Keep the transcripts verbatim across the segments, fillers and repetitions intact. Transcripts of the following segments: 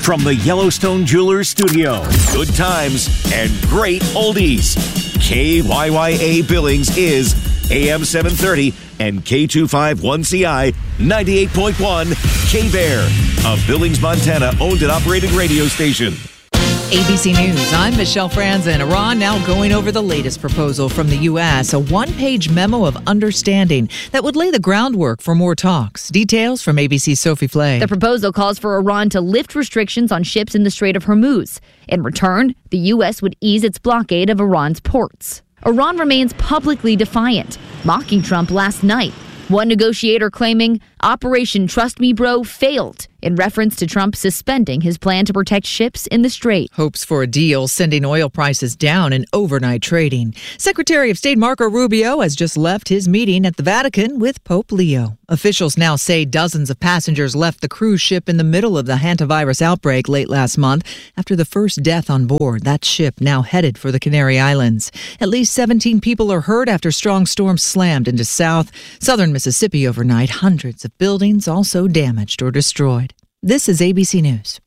from the Yellowstone Jewelers Studio. Good times and great oldies. K Y Y A Billings is A M seven thirty and K two fifty-one C I ninety-eight point one K-Bear, a Billings, Montana owned and operated radio station. A B C News, I'm Michelle Franzen. Iran now going over the latest proposal from the U S, a one-page memo of understanding that would lay the groundwork for more talks. Details from A B C's Sophie Flay. The proposal calls for Iran to lift restrictions on ships in the Strait of Hormuz. In return, the U S would ease its blockade of Iran's ports. Iran remains publicly defiant, mocking Trump last night. One negotiator claiming Operation Trust Me Bro failed in reference to Trump suspending his plan to protect ships in the Strait. Hopes for a deal sending oil prices down in overnight trading. Secretary of State Marco Rubio has just left his meeting at the Vatican with Pope Leo. Officials now say dozens of passengers left the cruise ship in the middle of the hantavirus outbreak late last month after the first death on board. That ship now headed for the Canary Islands. At least seventeen people are hurt after strong storms slammed into south, southern Mississippi overnight. Hundreds of buildings also damaged or destroyed. This is A B C News.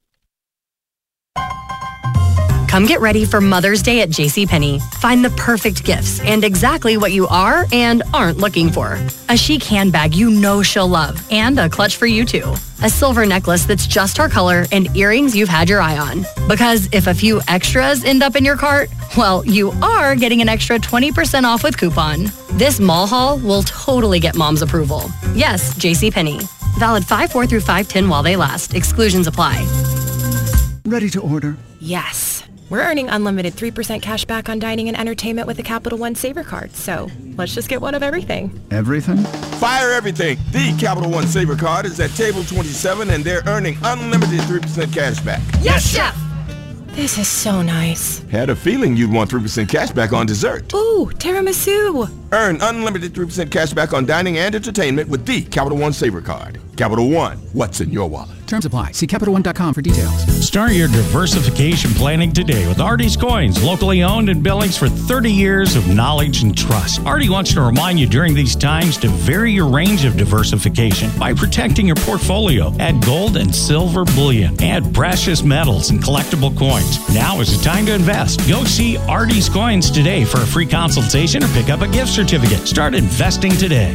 Come get ready for Mother's Day at JCPenney. Find the perfect gifts and exactly what you are and aren't looking for. A chic handbag you know she'll love and a clutch for you too. A silver necklace that's just her color and earrings you've had your eye on. Because if a few extras end up in your cart, well, you are getting an extra twenty percent off with coupon. This mall haul will totally get mom's approval. Yes, JCPenney. Valid five four through five ten while they last. Exclusions apply. Ready to order? Yes. We're earning unlimited three percent cash back on dining and entertainment with the Capital One Saver Card. So let's just get one of everything. Everything? Fire everything. The Capital One Saver Card is at table twenty-seven and they're earning unlimited three percent cash back. Yes, Chef! This is so nice. Had a feeling you'd want three percent cash back on dessert. Ooh, tiramisu. Earn unlimited three percent cash back on dining and entertainment with the Capital One Saver Card. Capital One, what's in your wallet? Terms apply. See Capital One dot com for details. Start your diversification planning today with Artie's Coins, locally owned in Billings for thirty years of knowledge and trust. Artie wants to remind you during these times to vary your range of diversification by protecting your portfolio. Add gold and silver bullion. Add precious metals and collectible coins. Now is the time to invest. Go see Artie's Coins today for a free consultation or pick up a gift certificate. Start investing today.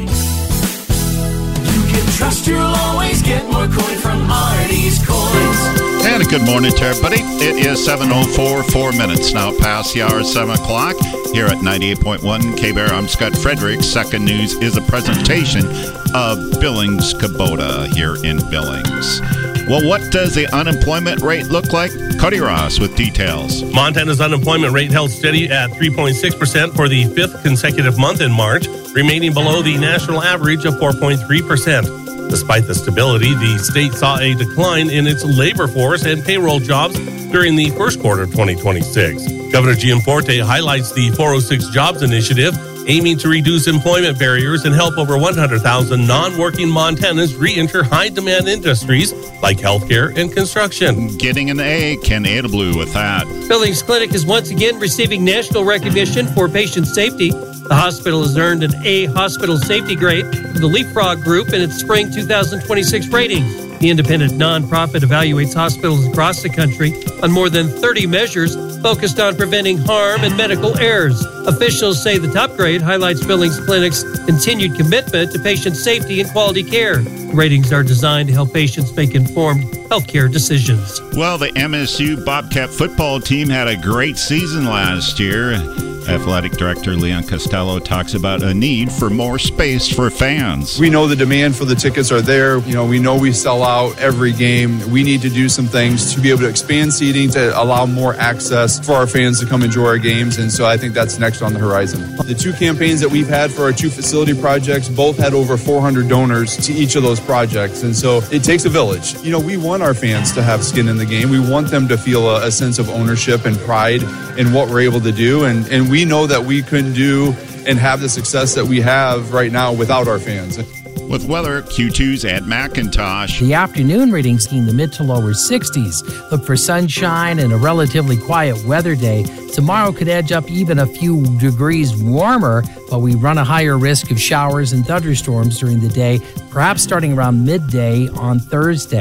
Trust you'll always get more coin from Artie's Coins. And a good morning to everybody. It is seven oh four, four minutes now past the hour of seven o'clock here at ninety-eight point one K-Bear. I'm Scott Fredericks. Second News is a presentation of Billings Kubota here in Billings. Well, what does the unemployment rate look like? Cody Ross with details. Montana's unemployment rate held steady at three point six percent for the fifth consecutive month in March, remaining below the national average of four point three percent. Despite the stability, the state saw a decline in its labor force and payroll jobs during the first quarter of twenty twenty-six. Governor Gianforte highlights the four oh six Jobs Initiative, aiming to reduce employment barriers and help over one hundred thousand non-working Montanans re-enter high-demand industries like healthcare and construction. Getting an A, Ken Adelblue with that. Billings Clinic is once again receiving national recognition for patient safety. The hospital has earned an A Hospital Safety Grade from the Leapfrog Group in its spring two thousand twenty-six rating. The independent nonprofit evaluates hospitals across the country on more than thirty measures focused on preventing harm and medical errors. Officials say the top grade highlights Billings Clinic's continued commitment to patient safety and quality care. The ratings are designed to help patients make informed healthcare decisions. Well, the M S U Bobcat football team had a great season last year. Athletic Director Leon Costello talks about a need for more space for fans. We know the demand for the tickets are there. You know, we know we sell out every game. We need to do some things to be able to expand seating, to allow more access for our fans to come enjoy our games. And so I think that's next on the horizon. The two campaigns that we've had for our two facility projects both had over four hundred donors to each of those projects. And so it takes a village. You know, we want our fans to have skin in the game. We want them to feel a, a sense of ownership and pride in what we're able to do. And, and we We know that we couldn't do and have the success that we have right now without our fans. With weather, Q two's at McIntosh. The afternoon readings in the mid to lower sixties. Look for sunshine and a relatively quiet weather day. Tomorrow could edge up even a few degrees warmer, but we run a higher risk of showers and thunderstorms during the day, perhaps starting around midday on Thursday.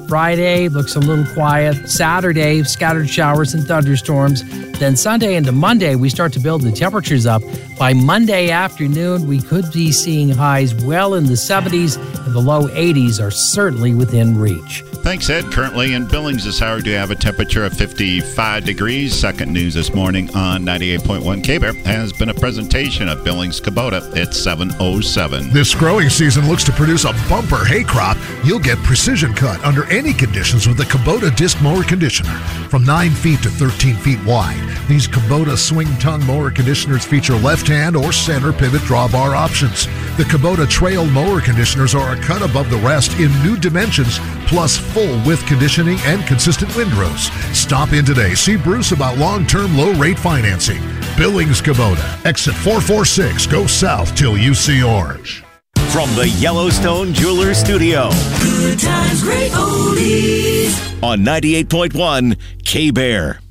Friday looks a little quiet. Saturday, scattered showers and thunderstorms. Then Sunday into Monday, we start to build the temperatures up. By Monday afternoon, we could be seeing highs well in the seventies, and the low eighties are certainly within reach. Thanks, Ed. Currently in Billings this hour, do have a temperature of fifty-five degrees. Second news this morning on ninety-eight point one K-Bear has been a presentation of Billings Kubota at seven oh seven. This growing season looks to produce a bumper hay crop. You'll get precision cut under any conditions with the Kubota disc mower conditioner. From nine feet to thirteen feet wide, these Kubota swing tongue mower conditioners feature left-hand or center pivot drawbar options. The Kubota trail mower conditioners are a cut above the rest in new dimensions, plus full width conditioning and consistent windrows. Stop in today. See Bruce about long-term low-rate financing. Billings Kubota. Exit four forty-six. Go south till you see orange. From the Yellowstone Jewelers Studio. Good times, great oldies. On ninety-eight point one K-Bear.